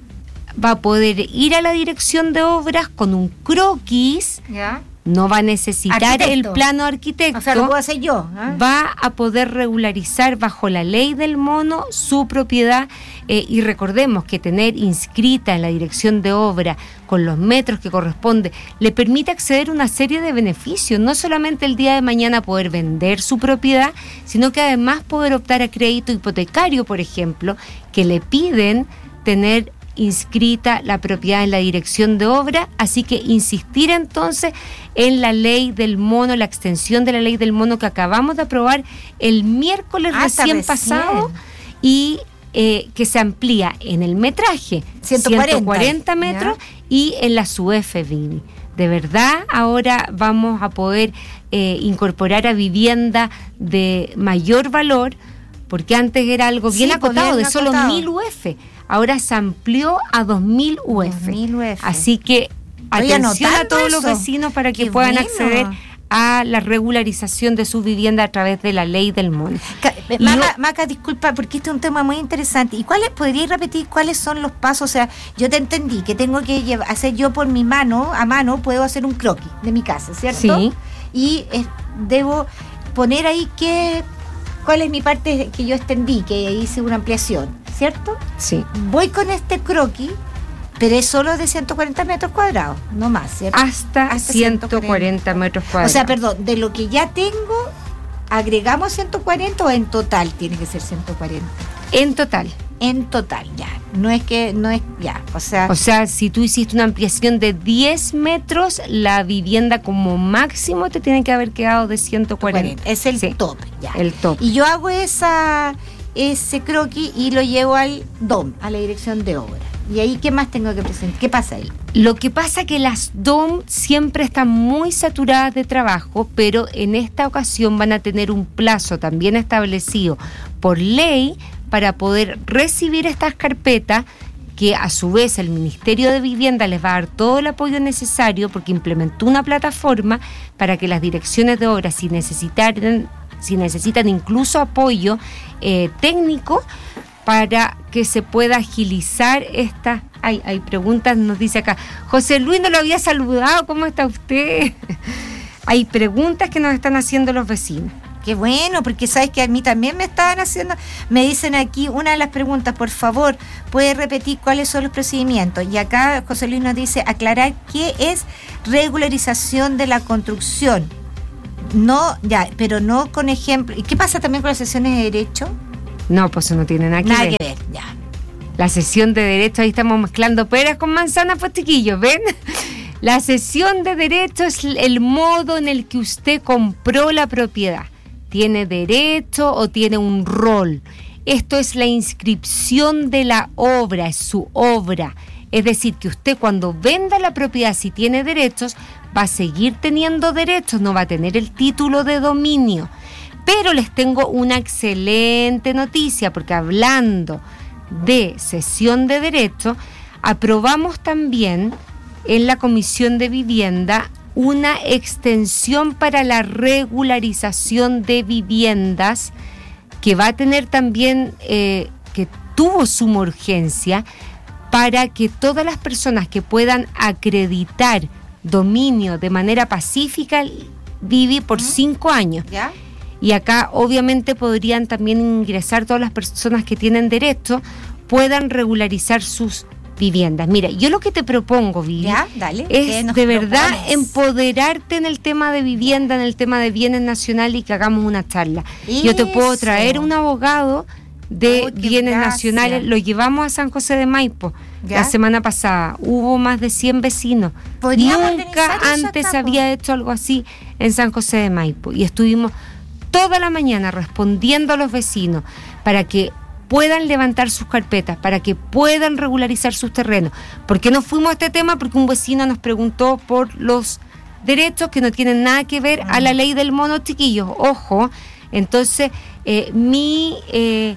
Va a poder ir a la dirección de obras con un croquis. ¿Ya? No va a necesitar Arquitecto. el plano arquitecto. O sea, lo puedo hacer yo. ¿eh? Va a poder regularizar bajo la ley del mono su propiedad eh, y recordemos que tener inscrita en la dirección de obra con los metros que corresponde le permite acceder a una serie de beneficios, no solamente el día de mañana poder vender su propiedad, sino que además poder optar a crédito hipotecario, por ejemplo, que le piden tener inscrita la propiedad en la dirección de obra, así que insistir entonces en la ley del mono, la extensión de la ley del mono que acabamos de aprobar el miércoles Ah, está recién recién. pasado y eh, que se amplía en el metraje ciento cuarenta, ciento cuarenta metros ¿ya? Y en la S U E F, Vini. De verdad, ahora vamos a poder eh, incorporar a vivienda de mayor valor, porque antes era algo bien Sí, pues, acotado, bien de solo acotado. mil U F. Ahora se amplió a dos mil U F. dos mil U F. Así que Estoy atención a anotando todos los eso. vecinos para que Qué puedan bueno. acceder a la regularización de su vivienda a través de la ley del mono. Ca- Y Maca, yo- Maca, disculpa, porque este es un tema muy interesante. ¿Y cuáles, podrías repetir cuáles son los pasos? O sea, yo te entendí que tengo que lleva- hacer yo por mi mano, a mano, puedo hacer un croquis de mi casa, ¿cierto? Sí. Y eh, debo poner ahí qué, cuál es mi parte que yo extendí, que hice una ampliación, ¿cierto? Sí. Voy con este croquis, pero es solo de ciento cuarenta metros cuadrados, no más, ¿cierto? Hasta, Hasta ciento cuarenta metros O cuadrados. sea, perdón, de lo que ya tengo, ¿agregamos ciento cuarenta o en total tiene que ser ciento cuarenta? En total. En total, ya. No es que, no es, ya. O sea, O sea, si tú hiciste una ampliación de diez metros, la vivienda como máximo te tiene que haber quedado de ciento cuarenta. es el Sí, tope, ya. el top. Y yo hago esa ese croquis y lo llevo al D O M, a la dirección de obra. ¿Y ahí qué más tengo que presentar? ¿Qué pasa ahí? Lo que pasa que las D O M siempre están muy saturadas de trabajo, pero en esta ocasión van a tener un plazo también establecido por ley para poder recibir estas carpetas, que a su vez el Ministerio de Vivienda les va a dar todo el apoyo necesario porque implementó una plataforma para que las direcciones de obra, si necesitaran, si necesitan incluso apoyo eh, técnico, para que se pueda agilizar esta... Hay, hay preguntas, nos dice acá. José Luis no lo había saludado, ¿cómo está usted? Hay preguntas que nos están haciendo los vecinos. Qué bueno, porque sabes que a mí también me estaban haciendo, me dicen aquí una de las preguntas, por favor, puede repetir cuáles son los procedimientos. Y acá José Luis nos dice, aclarar qué es regularización de la construcción. No, ya, pero no con ejemplo. ¿Y qué pasa también con las sesiones de derecho? No, pues eso no tiene nada que Nada ver. que ver, ya. La sesión de derecho, ahí estamos mezclando peras con manzanas, pues chiquillos, ¿ven? La sesión de derecho es el modo en el que usted compró la propiedad. Tiene derecho o tiene un rol. Esto es la inscripción de la obra, es su obra. Es decir, que usted cuando venda la propiedad, si tiene derechos, va a seguir teniendo derechos, no va a tener el título de dominio. Pero les tengo una excelente noticia, porque hablando de cesión de derecho, aprobamos también en la Comisión de Vivienda una extensión para la regularización de viviendas que va a tener también, eh, que tuvo suma urgencia, para que todas las personas que puedan acreditar dominio de manera pacífica vive por cinco años. ¿Ya? Y acá obviamente podrían también ingresar todas las personas que tienen derecho, puedan regularizar sus viviendas. Mira, yo lo que te propongo, Vivi, ¿Ya? Dale. ¿Qué es nos de verdad propones? empoderarte en el tema de vivienda, en el tema de bienes nacionales y que hagamos una charla. Yo te puedo Eso. traer un abogado de Oh, qué bienes gracia. nacionales, lo llevamos a San José de Maipo ¿Ya? la semana pasada, hubo más de cien vecinos. Podríamos Nunca organizar eso antes acá, se po. había hecho algo así en San José de Maipo y estuvimos toda la mañana respondiendo a los vecinos para que puedan levantar sus carpetas, para que puedan regularizar sus terrenos. ¿Por qué no fuimos a este tema? Porque un vecino nos preguntó por los derechos que no tienen nada que ver a la ley del mono, chiquillos. Ojo, entonces eh, mi eh,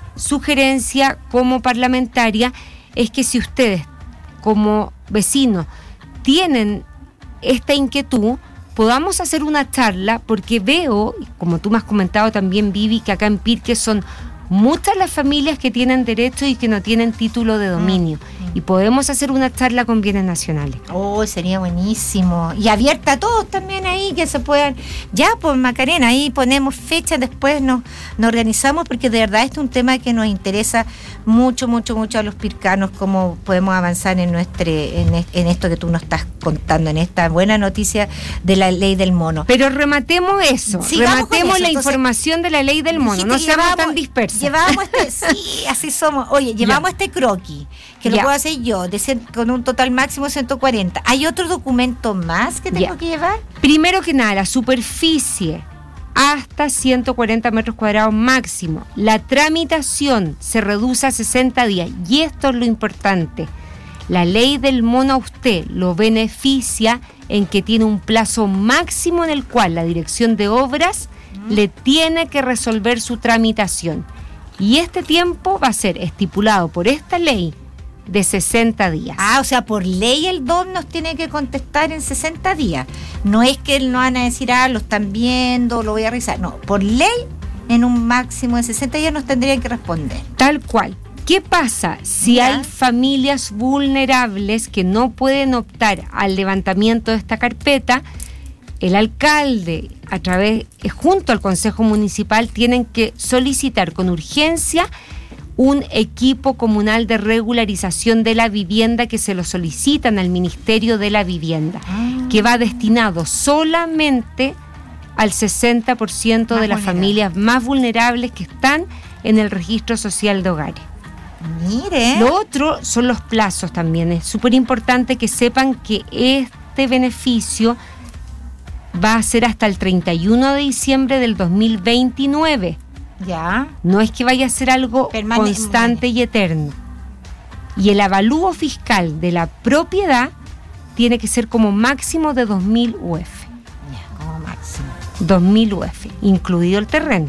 sugerencia como parlamentaria es que si ustedes como vecinos tienen esta inquietud, podamos hacer una charla, porque veo, como tú me has comentado también, Vivi, que acá en Pirque son muchas las familias que tienen derecho y que no tienen título de dominio. Mm. Y podemos hacer una charla con bienes nacionales. Oh, sería buenísimo. Y abierta a todos también ahí, que se puedan... Ya, pues Macarena, ahí ponemos fecha, después nos, nos organizamos, porque de verdad este es un tema que nos interesa mucho, mucho, mucho a los pircanos, cómo podemos avanzar en, nuestro, en, en esto que tú nos estás contando, en esta buena noticia de la ley del mono. Pero rematemos eso, Sigamos rematemos eso. la Entonces, información de la ley del mono, no seamos tan dispersos. Llevamos este, sí, así somos. Oye, llevamos ya. este croquis, que lo ya. puedo hacer yo, de cien, con un total máximo de ciento cuarenta. ¿Hay otro documento más que tengo ya. que llevar? Primero que nada, la superficie hasta ciento cuarenta metros cuadrados máximo. La tramitación se reduce a sesenta días. Y esto es lo importante. La ley del mono a usted lo beneficia en que tiene un plazo máximo en el cual la Dirección de Obras mm. le tiene que resolver su tramitación. Y este tiempo va a ser estipulado por esta ley de sesenta días. Ah, o sea, por ley el D O M nos tiene que contestar en sesenta días. No es que no van a decir, ah, lo están viendo, lo voy a revisar. No, por ley, en un máximo de sesenta días nos tendrían que responder. Tal cual. ¿Qué pasa si ¿Ya? hay familias vulnerables que no pueden optar al levantamiento de esta carpeta? El alcalde, a través, junto al Consejo Municipal, tienen que solicitar con urgencia un equipo comunal de regularización de la vivienda, que se lo solicitan al Ministerio de la Vivienda, ah. que va destinado solamente al sesenta por ciento de las familias más vulnerables que están en el registro social de hogares. Mire. Lo otro son los plazos también. Es súper importante que sepan que este beneficio va a ser hasta el treinta y uno de diciembre del dos mil veintinueve. Ya. No es que vaya a ser algo Permane- constante y eterno. Y el avalúo fiscal de la propiedad tiene que ser como máximo de dos mil U F. Ya, como máximo. dos mil U F, incluido el terreno.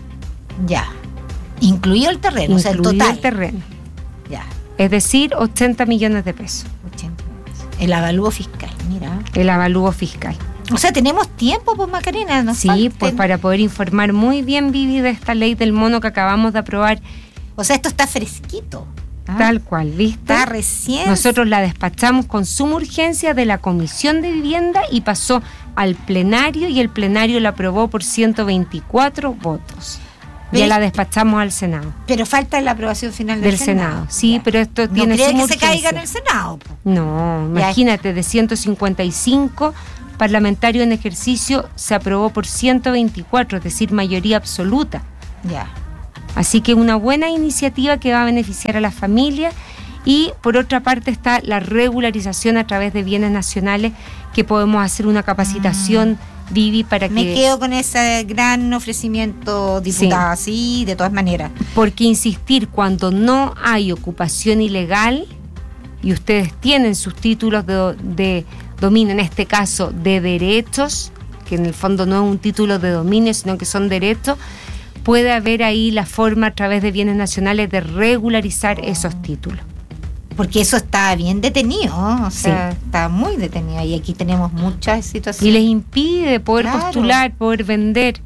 Ya. Incluido el terreno, incluido o sea, el total. el terreno. Ya. Es decir, ochenta millones de pesos. ochenta pesos. El avalúo fiscal, mira. El avalúo fiscal. O sea, tenemos tiempo, pues, Macarena. Nos sí, falten. Pues para poder informar muy bien, Vivi, de esta ley del mono que acabamos de aprobar. O sea, esto está fresquito. ¿Ah? Tal cual, ¿viste? Está recién. Nosotros la despachamos con suma urgencia de la Comisión de Vivienda y pasó al plenario, y el plenario la aprobó por ciento veinticuatro votos. Ya la despachamos al Senado. Pero falta la aprobación final del, del Senado. Senado. Sí, ya. Pero esto no tiene cree suma que urgencia. Se caiga en el Senado. No, imagínate, de ciento cincuenta y cinco parlamentarios en ejercicio se aprobó por ciento veinticuatro, es decir, mayoría absoluta. Ya. Así que una buena iniciativa que va a beneficiar a las familias. Y por otra parte está la regularización a través de bienes nacionales, que podemos hacer una capacitación, mm. Vivi, para Me que... Me quedo con ese gran ofrecimiento, diputada, sí. sí, de todas maneras. Porque insistir, cuando no hay ocupación ilegal y ustedes tienen sus títulos de, de dominio, en este caso de derechos, que en el fondo no es un título de dominio, sino que son derechos, puede haber ahí la forma a través de bienes nacionales de regularizar esos títulos. Porque eso está bien detenido, o sea, sí. está muy detenido, y aquí tenemos muchas situaciones. Y les impide poder claro. postular, poder vender.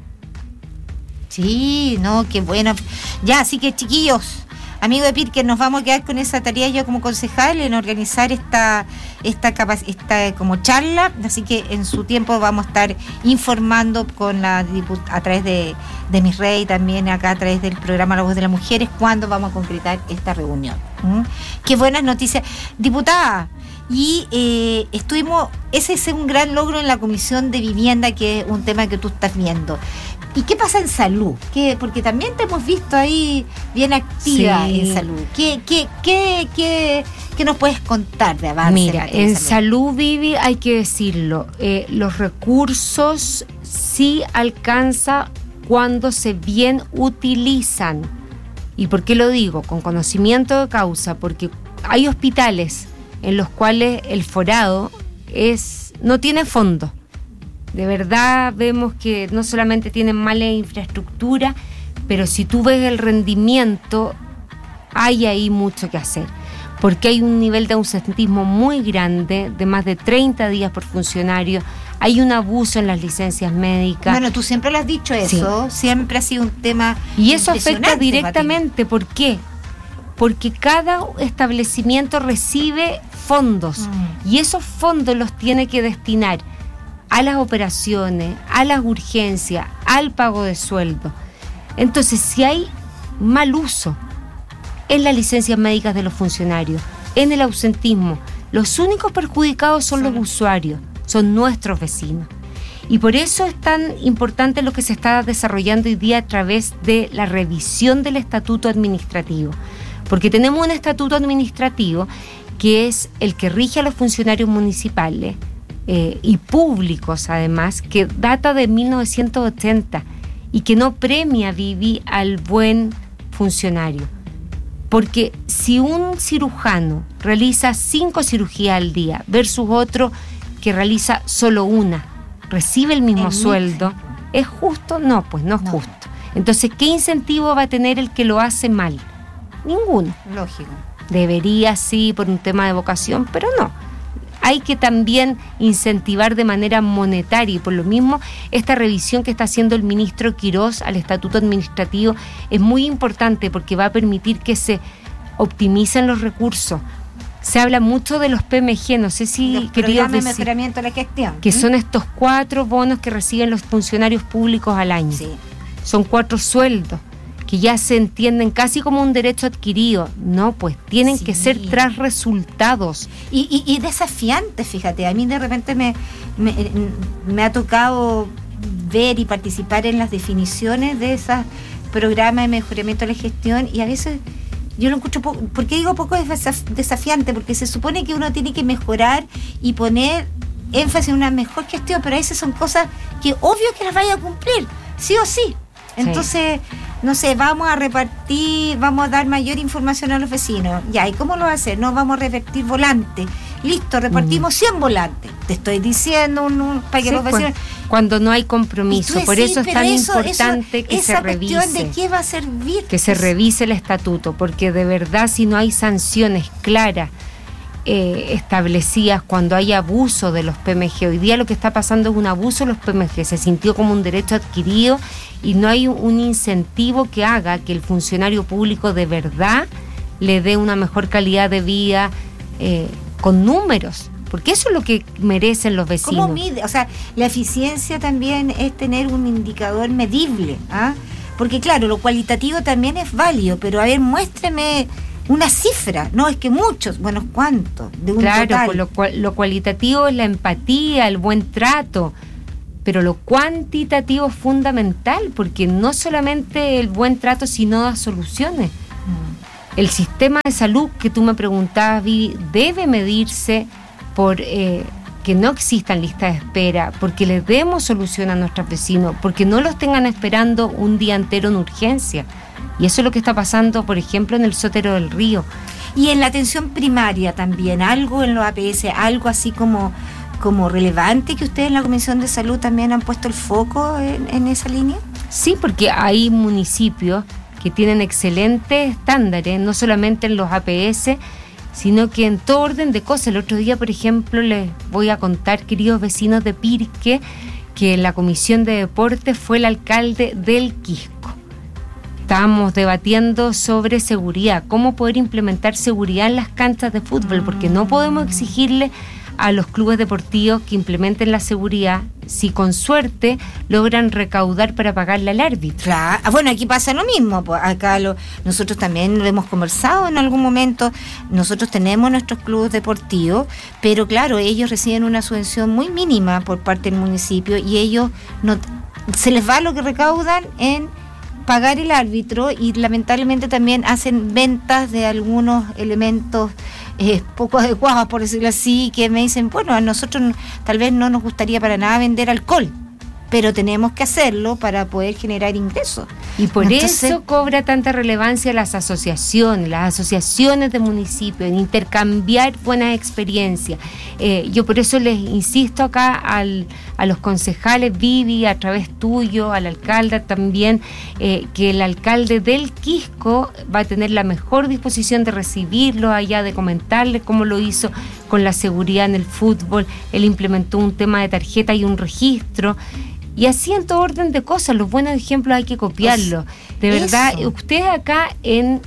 Sí, no, qué bueno. Ya, así que chiquillos, amigos de Pirque, nos vamos a quedar con esa tarea yo como concejal en organizar esta esta, capac- esta como charla, así que en su tiempo vamos a estar informando con la diput- a través de, de mis rey, también acá a través del programa La Voz de las Mujeres, cuándo vamos a concretar esta reunión. ¿Mm? Qué buenas noticias. Diputada, y eh, estuvimos, ese es un gran logro en la Comisión de Vivienda, que es un tema que tú estás viendo. ¿Y qué pasa en salud? ¿Qué? Porque también te hemos visto ahí bien activa sí. en salud. ¿Qué, qué, qué, qué, qué nos puedes contar de avance? Mira, en, en salud? salud, Vivi, hay que decirlo, eh, los recursos sí alcanza cuando se bien utilizan. ¿Y por qué lo digo? Con conocimiento de causa, porque hay hospitales en los cuales el forado es no tiene fondo. De verdad vemos que no solamente tienen mala infraestructura, pero si tú ves el rendimiento, hay ahí mucho que hacer. porque hay un nivel de ausentismo muy grande, de más de treinta días por funcionario. Hay un abuso en las licencias médicas. Bueno, tú siempre lo has dicho eso, sí. Siempre ha sido un tema y eso afecta directamente. ¿Por qué? Porque cada establecimiento recibe fondos mm. y esos fondos los tiene que destinar a las operaciones, a las urgencias, al pago de sueldo. Entonces, si hay mal uso en las licencias médicas de los funcionarios, en el ausentismo, los únicos perjudicados son los usuarios, son nuestros vecinos. Y por eso es tan importante lo que se está desarrollando hoy día a través de la revisión del estatuto administrativo. Porque tenemos un estatuto administrativo que es el que rige a los funcionarios municipales eh, y públicos además, que data de mil novecientos ochenta y que no premia, Vivi, al buen funcionario. Porque si un cirujano realiza cinco cirugías al día versus otro que realiza solo una, recibe el mismo sueldo, ¿es justo? No, pues no es no. justo. Entonces, ¿qué incentivo va a tener el que lo hace mal? Ninguno. Lógico. Debería, sí, por un tema de vocación, pero no. Hay que también incentivar de manera monetaria y por lo mismo esta revisión que está haciendo el ministro Quirós al estatuto administrativo es muy importante porque va a permitir que se optimicen los recursos. Se habla mucho de los P M G, no sé si los programas de mejoramiento de la gestión, que ¿Mm? son estos cuatro bonos que reciben los funcionarios públicos al año. Sí. Son cuatro sueldos que ya se entienden casi como un derecho adquirido. No, pues tienen sí. que ser tras resultados. Y, y, y desafiantes, fíjate. A mí de repente me, me, me ha tocado ver y participar en las definiciones de esos programas de mejoramiento de la gestión y a veces yo lo escucho poco. ¿Por qué digo poco desafiante? Porque se supone que uno tiene que mejorar y poner énfasis en una mejor gestión, pero a veces son cosas que obvio que las vaya a cumplir, sí o sí. Entonces, sí. no sé, vamos a repartir, vamos a dar mayor información a los vecinos. Ya, ¿y cómo lo va a hacer? No, vamos a repartir volantes. Listo, repartimos mm. cien volantes. Te estoy diciendo un, un, para que sí, los vecinos... Pues, cuando no hay compromiso. Por eso es tan eso, importante eso, que se revise. ¿De qué va a servir? Que se revise el estatuto, porque de verdad si no hay sanciones claras eh, establecidas cuando hay abuso de los P M G, hoy día lo que está pasando es un abuso de los P M G, se sintió como un derecho adquirido y no hay un incentivo que haga que el funcionario público de verdad le dé una mejor calidad de vida eh, con números, porque eso es lo que merecen los vecinos. ¿Cómo mide? O sea, la eficiencia también es tener un indicador medible, ¿ah? Porque claro, lo cualitativo también es válido, pero a ver, muéstreme una cifra, no es que muchos, bueno, ¿cuántos? De un claro, total. Pues lo, cual, lo cualitativo es la empatía, el buen trato, pero lo cuantitativo es fundamental, porque no solamente el buen trato, sino da soluciones. Mm. El sistema de salud que tú me preguntabas, Vivi, debe medirse por eh, que no existan listas de espera, porque les demos solución a nuestros vecinos, porque no los tengan esperando un día entero en urgencia. Y eso es lo que está pasando, por ejemplo, en el Sotero del Río. Y en la atención primaria también, algo en los A P S, algo así como, como relevante que ustedes en la Comisión de Salud también han puesto el foco en, en esa línea. Sí, porque hay municipios que tienen excelentes estándares, no solamente en los A P S, sino que en todo orden de cosas. El otro día, por ejemplo, les voy a contar, queridos vecinos de Pirque, que en la Comisión de Deportes fue el alcalde del Quisco. Estábamos debatiendo sobre seguridad, cómo poder implementar seguridad en las canchas de fútbol, porque no podemos exigirle a los clubes deportivos que implementen la seguridad si con suerte logran recaudar para pagarle al árbitro. Claro. Bueno, aquí pasa lo mismo, pues acá lo, nosotros también lo hemos conversado en algún momento, nosotros tenemos nuestros clubes deportivos, pero claro, ellos reciben una subvención muy mínima por parte del municipio y ellos no se les va lo que recaudan en pagar el árbitro y lamentablemente también hacen ventas de algunos elementos eh, poco adecuados, por decirlo así, que me dicen, bueno, a nosotros tal vez no nos gustaría para nada vender alcohol, pero tenemos que hacerlo para poder generar ingresos. Y por Entonces, eso cobra tanta relevancia las asociaciones, las asociaciones de municipios, en intercambiar buenas experiencias. Eh, yo por eso les insisto acá al, a los concejales, Vivi, a través tuyo, al alcalde también, eh, que el alcalde del Quisco va a tener la mejor disposición de recibirlo allá, de comentarles cómo lo hizo con la seguridad en el fútbol. Él implementó un tema de tarjeta y un registro. Y así en todo orden de cosas, los buenos ejemplos hay que copiarlos. De verdad, Eso. ustedes acá en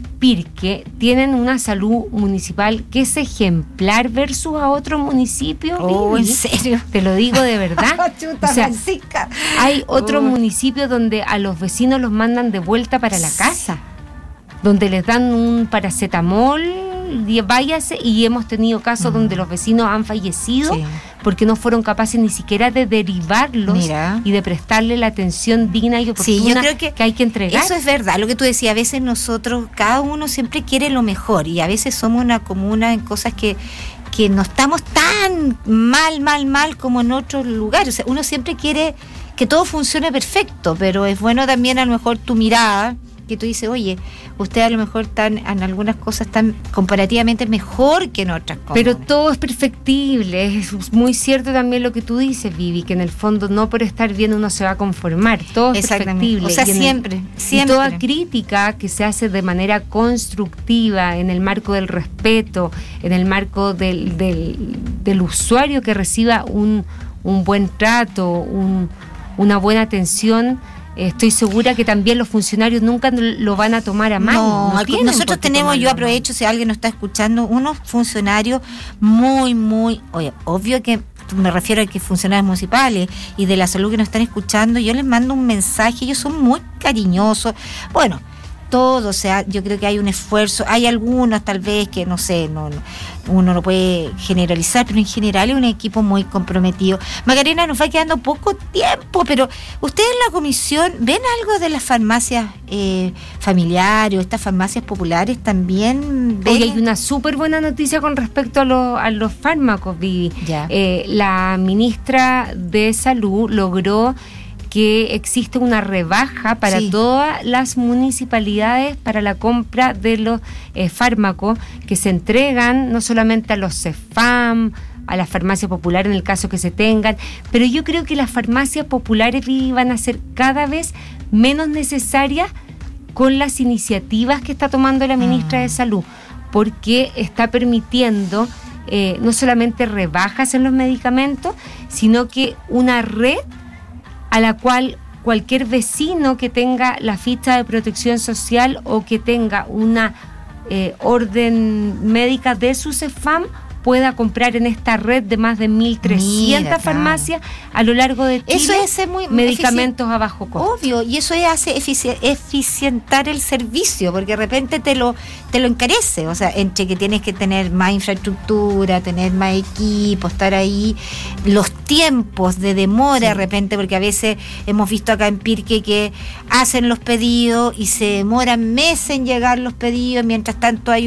Pirque tienen una salud municipal que es ejemplar versus a otros municipios. Oh, Vivi. ¿en serio? Te lo digo de verdad. Chuta, O sea, Francisca. hay otros Oh. municipios donde a los vecinos los mandan de vuelta para la casa, donde les dan un paracetamol, y váyase, y hemos tenido casos mm. donde los vecinos han fallecido sí. porque no fueron capaces ni siquiera de derivarlos Mira. y de prestarle la atención digna y oportuna sí, yo creo que, que hay que entregar. Eso es verdad, lo que tú decías, a veces nosotros, cada uno siempre quiere lo mejor y a veces somos una comuna en cosas que que no estamos tan mal, mal, mal como en otros lugares. O sea, uno siempre quiere que todo funcione perfecto, pero es bueno también a lo mejor tu mirada, que tú dices, oye, ustedes a lo mejor están en algunas cosas tan comparativamente mejor que en otras cosas. Pero todo es perfectible, es muy cierto también lo que tú dices, Vivi, que en el fondo no por estar bien uno se va a conformar, todo es perfectible. O sea, y siempre, el, siempre. Y toda crítica que se hace de manera constructiva, en el marco del respeto, en el marco del, del, del usuario que reciba un, un buen trato, un, una buena atención, estoy segura que también los funcionarios nunca lo van a tomar a mal. No, no nosotros tenemos, yo aprovecho si alguien nos está escuchando, unos funcionarios muy, muy, oye, obvio que me refiero a que funcionarios municipales y de la salud que nos están escuchando, yo les mando un mensaje, ellos son muy cariñosos, bueno, todo, o sea, yo creo que hay un esfuerzo, hay algunos tal vez que no sé, no, no uno no puede generalizar, pero en general es un equipo muy comprometido. Macarena, nos va quedando poco tiempo, pero ustedes en la comisión ven algo de las farmacias eh, familiares o estas farmacias populares también. ¿Ven? Hoy hay una súper buena noticia con respecto a, lo, a los fármacos, Vivi. Eh, la ministra de Salud logró que existe una rebaja para sí. todas las municipalidades para la compra de los eh, fármacos que se entregan no solamente a los CEFAM, a las farmacias populares en el caso que se tengan, pero yo creo que las farmacias populares van a ser cada vez menos necesarias con las iniciativas que está tomando la ministra mm. de Salud, porque está permitiendo eh, no solamente rebajas en los medicamentos, sino que una red a la cual cualquier vecino que tenga la ficha de protección social o que tenga una eh, orden médica de su CEFAM pueda comprar en esta red de más de mil trescientas Mira, farmacias claro. a lo largo de Chile, eso es muy, medicamentos a bajo costo. Obvio, y eso hace efici- eficientar el servicio, porque de repente te lo te lo encarece, o sea, entre que tienes que tener más infraestructura, tener más equipo, estar ahí, los tiempos de demora sí. de repente, porque a veces hemos visto acá en Pirque que hacen los pedidos y se demoran meses en llegar los pedidos, mientras tanto hay